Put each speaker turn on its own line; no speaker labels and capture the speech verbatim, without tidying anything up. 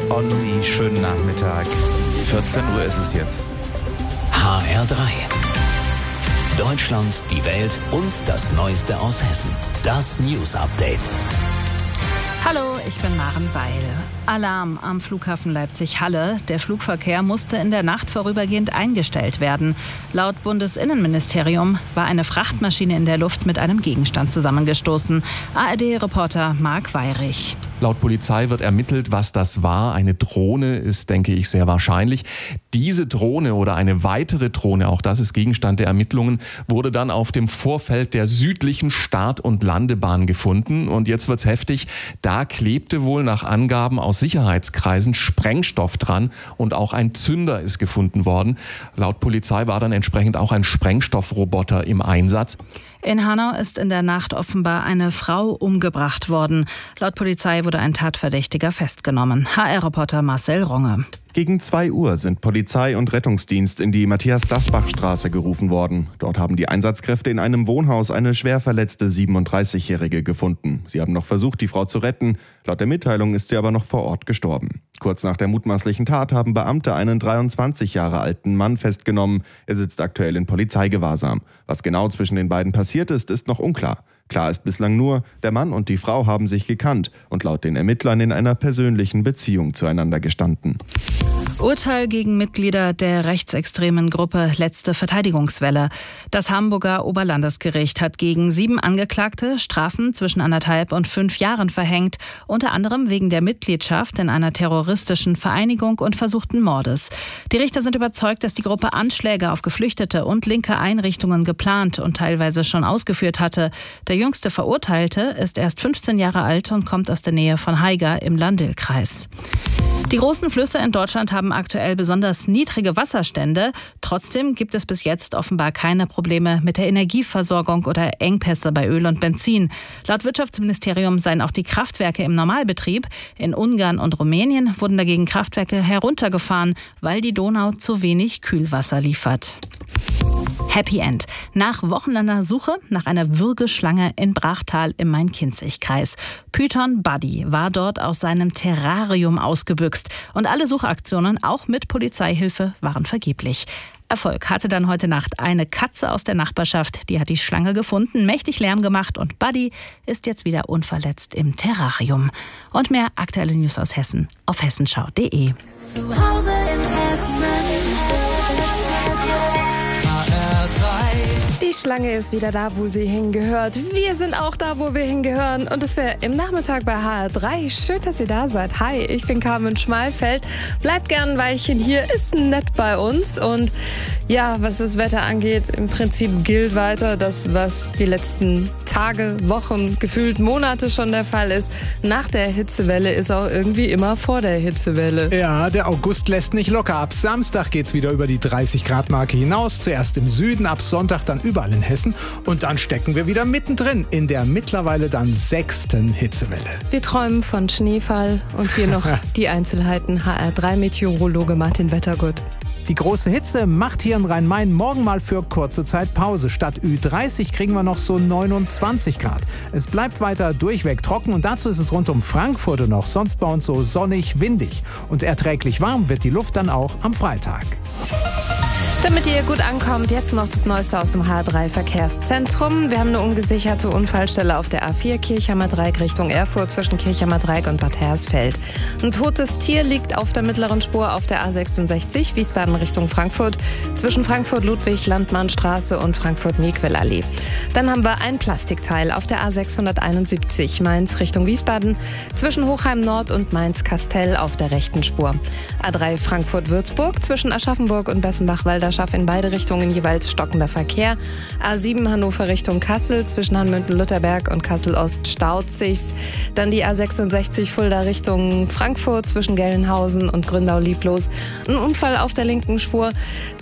Olli, schönen Nachmittag. vierzehn Uhr ist es jetzt.
H R drei. Deutschland, die Welt und das Neueste aus Hessen. Das News Update.
Hallo, ich bin Maren Weil. Alarm am Flughafen Leipzig-Halle. Der Flugverkehr musste in der Nacht vorübergehend eingestellt werden. Laut Bundesinnenministerium war eine Frachtmaschine in der Luft mit einem Gegenstand zusammengestoßen. A R D-Reporter Marc Weyrich.
Laut Polizei wird ermittelt, was das war. Eine Drohne ist, denke ich, sehr wahrscheinlich. Diese Drohne oder eine weitere Drohne, auch das ist Gegenstand der Ermittlungen, wurde dann auf dem Vorfeld der südlichen Start- und Landebahn gefunden. Und jetzt wird's heftig. Da klebte wohl nach Angaben aus Sicherheitskreisen Sprengstoff dran und auch ein Zünder ist gefunden worden. Laut Polizei war dann entsprechend auch ein Sprengstoffroboter im Einsatz.
In Hanau ist in der Nacht offenbar eine Frau umgebracht worden. Laut Polizei wurde ein Tatverdächtiger festgenommen. H R-Reporter Marcel Ronge.
Gegen zwei Uhr sind Polizei und Rettungsdienst in die Matthias-Dasbach-Straße gerufen worden. Dort haben die Einsatzkräfte in einem Wohnhaus eine schwer verletzte siebenunddreißigjährige gefunden. Sie haben noch versucht, die Frau zu retten. Laut der Mitteilung ist sie aber noch vor Ort gestorben. Kurz nach der mutmaßlichen Tat haben Beamte einen dreiundzwanzig Jahre alten Mann festgenommen. Er sitzt aktuell in Polizeigewahrsam. Was genau zwischen den beiden passiert ist, ist noch unklar. Klar ist bislang nur, der Mann und die Frau haben sich gekannt und laut den Ermittlern in einer persönlichen Beziehung zueinander gestanden.
Urteil gegen Mitglieder der rechtsextremen Gruppe Letzte Verteidigungswelle. Das Hamburger Oberlandesgericht hat gegen sieben Angeklagte Strafen zwischen anderthalb und fünf Jahren verhängt, unter anderem wegen der Mitgliedschaft in einer terroristischen Vereinigung und versuchten Mordes. Die Richter sind überzeugt, dass die Gruppe Anschläge auf Geflüchtete und linke Einrichtungen geplant und teilweise schon ausgeführt hatte. Der jüngste Verurteilte ist erst fünfzehn Jahre alt und kommt aus der Nähe von Haiger im Landil-Kreis. Die großen Flüsse in Deutschland haben aktuell besonders niedrige Wasserstände. Trotzdem gibt es bis jetzt offenbar keine Probleme mit der Energieversorgung oder Engpässe bei Öl und Benzin. Laut Wirtschaftsministerium seien auch die Kraftwerke im Normalbetrieb. In Ungarn und Rumänien wurden dagegen Kraftwerke heruntergefahren, weil die Donau zu wenig Kühlwasser liefert. Happy End. Nach wochenlanger Suche nach einer Würgeschlange in Brachtal im Main-Kinzig-Kreis. Python Buddy war dort aus seinem Terrarium ausgebüxt. Und alle Suchaktionen, auch mit Polizeihilfe, waren vergeblich. Erfolg hatte dann heute Nacht eine Katze aus der Nachbarschaft. Die hat die Schlange gefunden, mächtig Lärm gemacht und Buddy ist jetzt wieder unverletzt im Terrarium. Und mehr aktuelle News aus Hessen auf hessenschau punkt de.
Zu Hause in Hessen.
Die Schlange ist wieder da, wo sie hingehört. Wir sind auch da, wo wir hingehören. Und es wäre im Nachmittag bei H R drei. Schön, dass ihr da seid. Hi, ich bin Carmen Schmalfeld. Bleibt gern ein Weilchen hier, ist nett bei uns. Und ja, was das Wetter angeht, im Prinzip gilt weiter das, was die letzten Tage, Wochen, gefühlt Monate schon der Fall ist. Nach der Hitzewelle ist auch irgendwie immer vor der Hitzewelle.
Ja, der August lässt nicht locker. Ab Samstag geht's wieder über die dreißig Grad Marke hinaus. Zuerst im Süden, ab Sonntag dann überall in Hessen. Und dann stecken wir wieder mittendrin in der mittlerweile dann sechsten Hitzewelle.
Wir träumen von Schneefall und hier noch die Einzelheiten. H R drei Meteorologe Martin Wettergut.
Die große Hitze macht hier in Rhein-Main morgen mal für kurze Zeit Pause. Statt Ü dreißig kriegen wir noch so neunundzwanzig Grad. Es bleibt weiter durchweg trocken und dazu ist es rund um Frankfurt und auch sonst bei uns so sonnig, windig. Und erträglich warm wird die Luft dann auch am Freitag.
Damit ihr gut ankommt, jetzt noch das Neueste aus dem H R drei Verkehrszentrum. Wir haben eine ungesicherte Unfallstelle auf der A vier Kirchheimer Dreieck Richtung Erfurt zwischen Kirchheimer Dreieck und Bad Hersfeld. Ein totes Tier liegt auf der mittleren Spur auf der A sechsundsechzig Wiesbaden Richtung Frankfurt zwischen Frankfurt-Ludwig-Landmannstraße und Frankfurt-Mequel-Allee. Dann haben wir ein Plastikteil auf der A sechshunderteinundsiebzig Mainz Richtung Wiesbaden zwischen Hochheim Nord und Mainz-Kastell auf der rechten Spur. A drei Frankfurt-Würzburg zwischen Aschaffenburg und Bessenbach-Walderschaft in beide Richtungen jeweils stockender Verkehr. A sieben Hannover Richtung Kassel zwischen Hanmünden-Lutherberg und Kassel-Ost staut sich's. Dann die A sechsundsechzig Fulda Richtung Frankfurt zwischen Gelnhausen und Gründau-Lieblos. Ein Unfall auf der linken Spur.